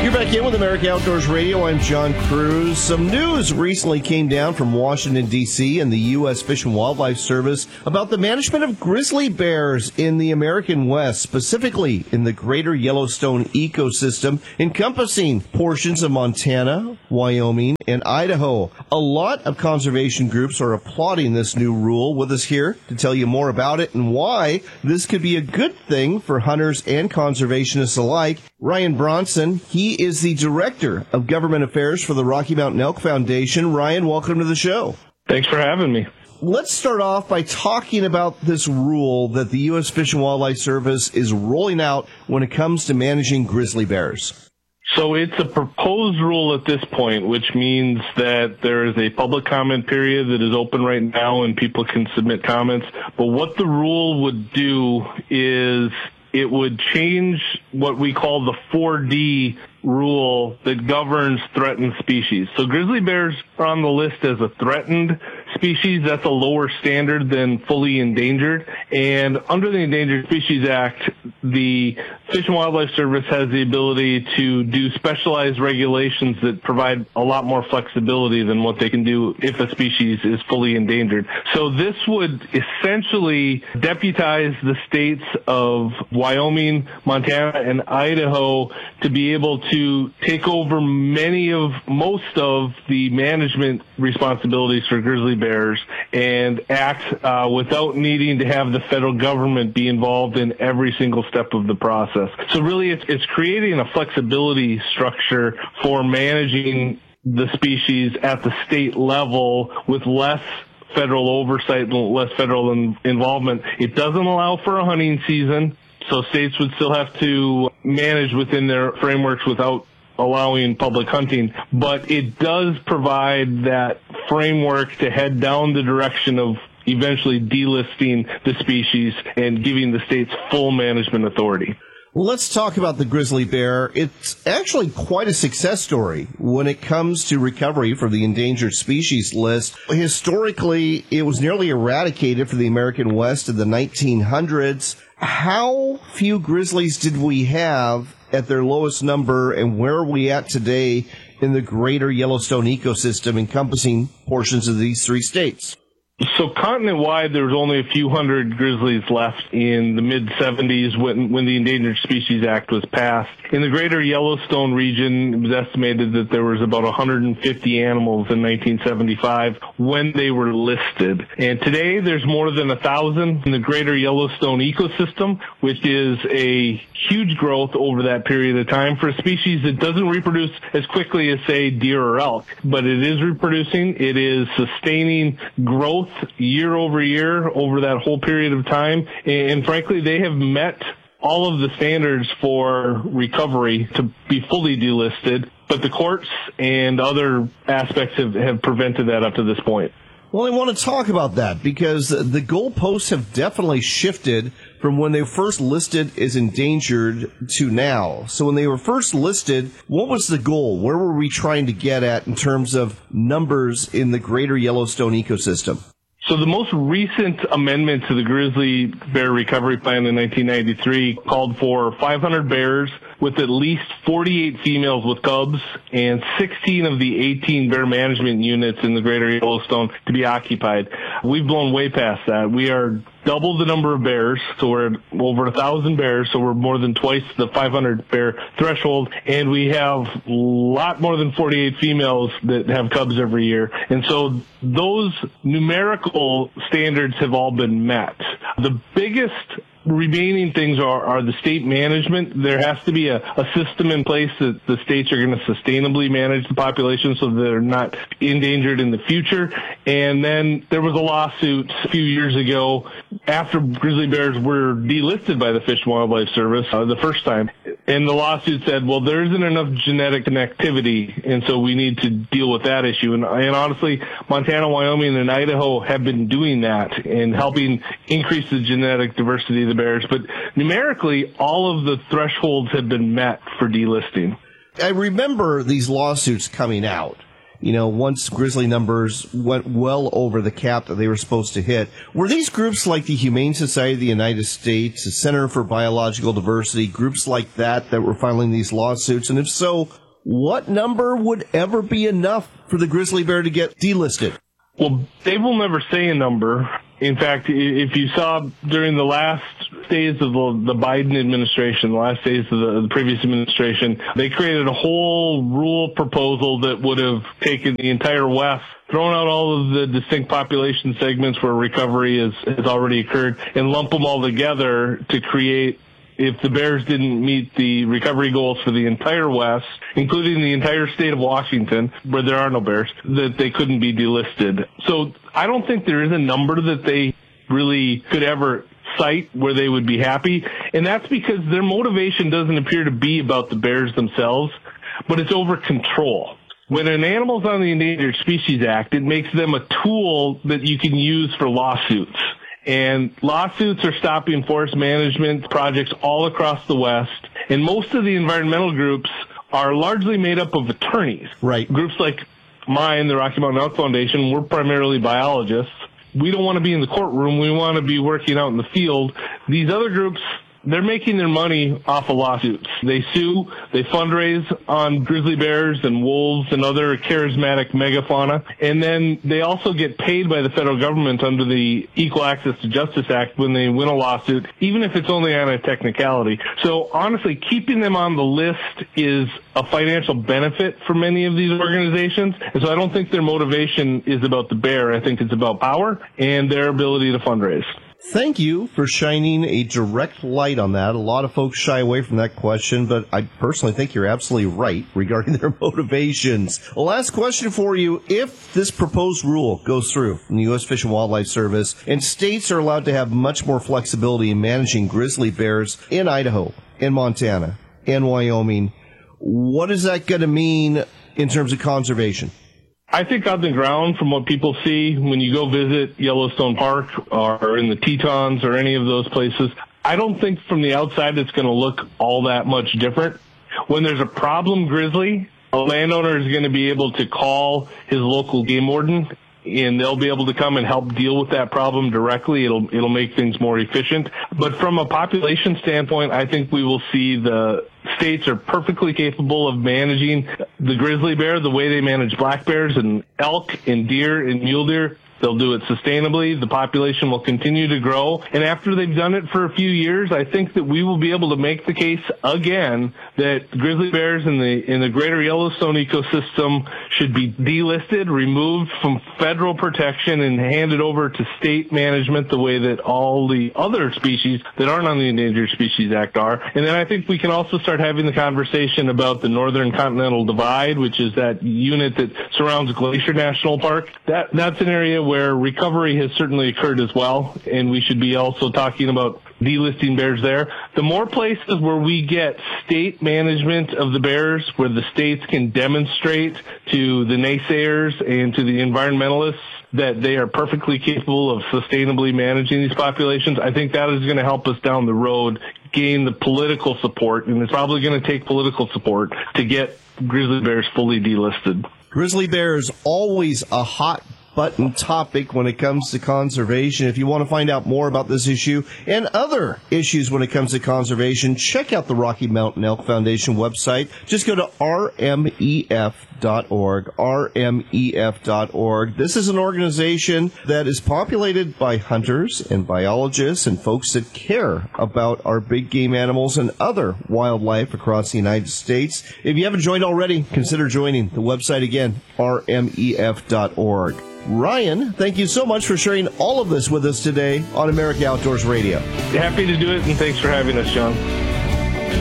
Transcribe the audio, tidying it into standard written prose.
You're back in with America Outdoors Radio. I'm John Cruz. Some news recently came down from Washington, D.C. and the U.S. Fish and Wildlife Service about the management of grizzly bears in the American West, specifically in the greater Yellowstone ecosystem, encompassing portions of Montana, Wyoming, and Idaho. A lot of conservation groups are applauding this new rule. With us here to tell you more about it and why this could be a good thing for hunters and conservationists alike, Ryan Bronson. He is the Director of Government Affairs for the Rocky Mountain Elk Foundation. Ryan, welcome to the show. Thanks for having me. Let's start off by talking about this rule that the U.S. Fish and Wildlife Service is rolling out when it comes to managing grizzly bears. So it's a proposed rule at this point, which means that there is a public comment period that is open right now and people can submit comments. But what the rule would do is it would change what we call the 4D rule that governs threatened species. So grizzly bears are on the list as a threatened species. That's a lower standard than fully endangered. And under the Endangered Species Act, the Fish and Wildlife Service has the ability to do specialized regulations that provide a lot more flexibility than what they can do if a species is fully endangered. So this would essentially deputize the states of Wyoming, Montana, and Idaho to be able to take over most of the management responsibilities for grizzly bears and act without needing to have the federal government be involved in every single step of the process. So really it's creating a flexibility structure for managing the species at the state level with less federal oversight and less federal involvement. It doesn't allow for a hunting season, so states would still have to manage within their frameworks without allowing public hunting, but it does provide that framework to head down the direction of eventually delisting the species and giving the states full management authority. Let's talk about the grizzly bear. It's actually quite a success story when it comes to recovery from the endangered species list. Historically, it was nearly eradicated from the American West in the 1900s. How few grizzlies did we have at their lowest number, and where are we at today in the greater Yellowstone ecosystem encompassing portions of these three states? So continent-wide, there was only a few hundred grizzlies left in the mid-'70s when the Endangered Species Act was passed. In the greater Yellowstone region, it was estimated that there was about 150 animals in 1975 when they were listed. And today, there's more than 1,000 in the greater Yellowstone ecosystem, which is a huge growth over that period of time for a species that doesn't reproduce as quickly as, say, deer or elk. But it is reproducing. It is sustaining growth year over year over that whole period of time. And frankly, they have met all of the standards for recovery to be fully delisted, but the courts and other aspects have prevented that up to this point. Well, I want to talk about that because the goalposts have definitely shifted from when they were first listed as endangered to now. So when they were first listed, what was the goal? Where were we trying to get at in terms of numbers in the greater Yellowstone ecosystem? So the most recent amendment to the Grizzly Bear Recovery Plan in 1993 called for 500 bears with at least 48 females with cubs and 16 of the 18 bear management units in the greater Yellowstone to be occupied. We've blown way past that. We are double the number of bears, so we're at over 1,000 bears, so we're more than twice the 500 bear threshold, and we have a lot more than 48 females that have cubs every year. And so those numerical standards have all been met. The biggest remaining things are the state management. There has to be a system in place that the states are going to sustainably manage the population so that they're not endangered in the future. And then there was a lawsuit a few years ago after grizzly bears were delisted by the Fish and Wildlife Service the first time. And the lawsuit said, well, there isn't enough genetic connectivity, and so we need to deal with that issue. And honestly, Montana, Wyoming, and Idaho have been doing that and helping increase the genetic diversity of the bears. But numerically, all of the thresholds have been met for delisting. I remember these lawsuits coming out. once grizzly numbers went well over the cap that they were supposed to hit. Were these groups like the Humane Society of the United States, the Center for Biological Diversity, groups like that were filing these lawsuits? And if so, what number would ever be enough for the grizzly bear to get delisted? Well, they will never say a number. In fact, if you saw during the last days of the Biden administration, the last days of the previous administration, they created a whole rule proposal that would have taken the entire West, thrown out all of the distinct population segments where recovery has already occurred, and lump them all together to create, if the bears didn't meet the recovery goals for the entire West, including the entire state of Washington, where there are no bears, that they couldn't be delisted. So I don't think there is a number that they really could ever cite where they would be happy. And that's because their motivation doesn't appear to be about the bears themselves, but it's over control. When an animal's on the Endangered Species Act, it makes them a tool that you can use for lawsuits. And lawsuits are stopping forest management projects all across the West. And most of the environmental groups are largely made up of attorneys. Right. Groups like mine, the Rocky Mountain Elk Foundation, we're primarily biologists. We don't want to be in the courtroom. We want to be working out in the field. These other groups, they're making their money off of lawsuits. They sue, they fundraise on grizzly bears and wolves and other charismatic megafauna, and then they also get paid by the federal government under the Equal Access to Justice Act when they win a lawsuit, even if it's only on a technicality. So honestly, keeping them on the list is a financial benefit for many of these organizations, and so I don't think their motivation is about the bear. I think it's about power and their ability to fundraise. Thank you for shining a direct light on that. A lot of folks shy away from that question, but I personally think you're absolutely right regarding their motivations. A last question for you. If this proposed rule goes through from the U.S. Fish and Wildlife Service and states are allowed to have much more flexibility in managing grizzly bears in Idaho, in Montana, and Wyoming, what is that going to mean in terms of conservation? I think on the ground, from what people see when you go visit Yellowstone Park or in the Tetons or any of those places, I don't think from the outside it's going to look all that much different. When there's a problem grizzly, a landowner is going to be able to call his local game warden, and they'll be able to come and help deal with that problem directly. It'll make things more efficient. But from a population standpoint, I think we will see the states are perfectly capable of managing the grizzly bear the way they manage black bears and elk and deer and mule deer. They'll do it sustainably. The population will continue to grow. And after they've done it for a few years, I think that we will be able to make the case again that grizzly bears in the greater Yellowstone ecosystem should be delisted, removed from federal protection, and handed over to state management the way that all the other species that aren't on the Endangered Species Act are. And then I think we can also start having the conversation about the Northern Continental Divide, which is that unit that surrounds Glacier National Park. That's an area where recovery has certainly occurred as well, and we should be also talking about delisting bears there. The more places where we get state management of the bears, where the states can demonstrate to the naysayers and to the environmentalists that they are perfectly capable of sustainably managing these populations, I think that is going to help us down the road gain the political support, and it's probably going to take political support to get grizzly bears fully delisted. Grizzly bears, always a hot button topic when it comes to conservation. If you want to find out more about this issue and other issues when it comes to conservation, check out the Rocky Mountain Elk Foundation website. Just go to rmef.org, rmef.org. This is an organization that is populated by hunters and biologists and folks that care about our big game animals and other wildlife across the United States. If you haven't joined already, consider joining the website again, rmef.org. Ryan, thank you so much for sharing all of this with us today on America Outdoors Radio. Happy to do it, and thanks for having us, John.